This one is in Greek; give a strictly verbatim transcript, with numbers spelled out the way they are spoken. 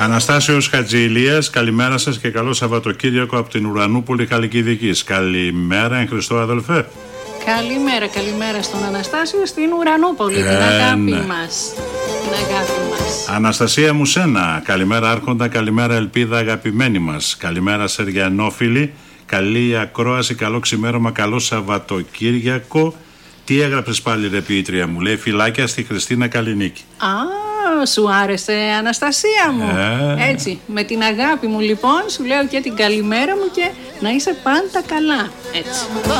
Αναστάσιος Χατζηλίας, καλημέρα σας και καλό Σαββατοκύριακο από την Ουρανούπολη Χαλκιδικής. Καλημέρα, εν Χριστώ αδελφέ. Καλημέρα, καλημέρα στον Αναστάσιο στην Ουρανούπολη, ε, την αγάπη ναι. μας. Την αγάπη μας. Αναστασία μου σένα, καλημέρα Άρχοντα, καλημέρα Ελπίδα αγαπημένη μας. Καλημέρα Σεργιανόφιλη, καλή ακρόαση, καλό ξημέρωμα, καλό Σαββατοκύριακο. Τι έγραψες πάλι ρε ποιήτρια μου, λέει φυλάκια στη Χριστίνα Καλλινίκη. Α, σου άρεσε Αναστασία μου. Ε. Έτσι, με την αγάπη μου λοιπόν σου λέω και την καλημέρα μου και να είσαι πάντα καλά. Έτσι.